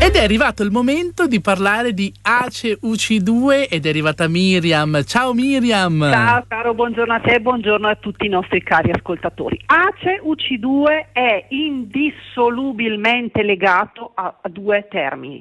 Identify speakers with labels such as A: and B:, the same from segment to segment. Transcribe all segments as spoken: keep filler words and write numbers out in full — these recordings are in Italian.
A: Ed è arrivato il momento di parlare di A C E U C due ed è arrivata Miriam. Ciao Miriam!
B: Ciao caro, buongiorno a te e buongiorno a tutti i nostri cari ascoltatori. A C E U C due è indissolubilmente legato a, a due termini: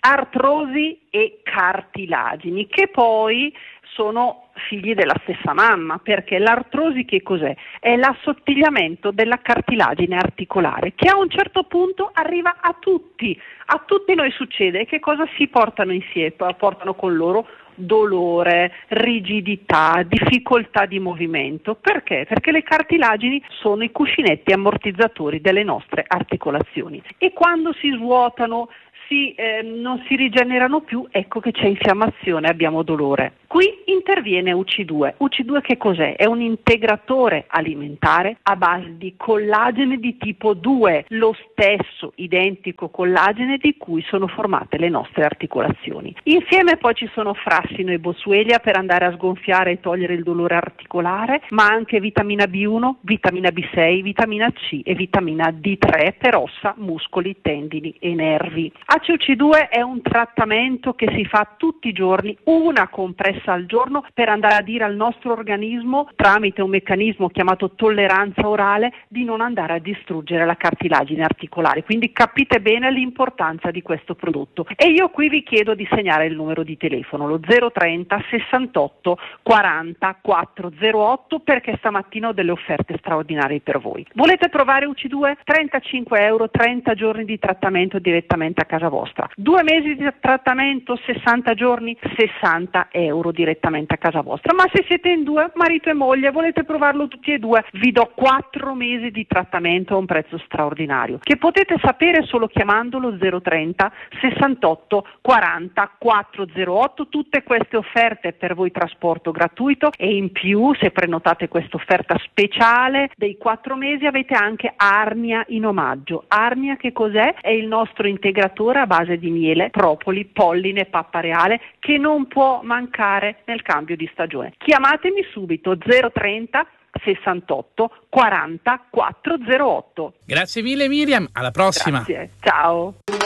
B: artrosi e cartilagini, che poi sono figli della stessa mamma, perché l'artrosi che cos'è? È l'assottigliamento della cartilagine articolare, che a un certo punto arriva a tutti, a tutti noi succede. Che cosa si portano insieme? Portano con loro dolore, rigidità, difficoltà di movimento. Perché? Perché le cartilagini sono i cuscinetti ammortizzatori delle nostre articolazioni e quando si svuotano, si, eh, non si rigenerano più, ecco che c'è infiammazione, abbiamo dolore. Qui interviene U C due. U C due che cos'è? È un integratore alimentare a base di collagene di tipo due, lo stesso identico collagene di cui sono formate le nostre articolazioni. Insieme poi ci sono frassino e boswellia per andare a sgonfiare e togliere il dolore articolare, ma anche vitamina B uno, vitamina B sei, vitamina C e vitamina D tre per ossa, muscoli, tendini e nervi. A C E U C due è un trattamento che si fa tutti i giorni, una compressa al giorno, per andare a dire al nostro organismo, tramite un meccanismo chiamato tolleranza orale, di non andare a distruggere la cartilagine articolare. Quindi capite bene l'importanza di questo prodotto. E io qui vi chiedo di segnare il numero di telefono, lo zero trenta sessantotto quaranta quattrocentotto, perché stamattina ho delle offerte straordinarie per voi. Volete provare U C due? trentacinque euro, trenta giorni di trattamento direttamente a casa vostra. Due mesi di trattamento, sessanta giorni, sessanta euro direttamente a casa vostra. Ma se siete in due, marito e moglie, volete provarlo tutti e due, vi do quattro mesi di trattamento a un prezzo straordinario, che potete sapere solo chiamandolo zero trenta sessantotto quaranta quattrocentotto. Tutte queste offerte per voi trasporto gratuito, e in più, se prenotate questa offerta speciale dei quattro mesi, avete anche Arnia in omaggio. Arnia che cos'è? È il nostro integratore a base di miele, propoli, polline e pappa reale, che non può mancare nel cambio di stagione. Chiamatemi subito zero trenta sessantotto quaranta quattrocentotto.
A: Grazie mille Miriam, alla prossima.
B: Grazie, ciao.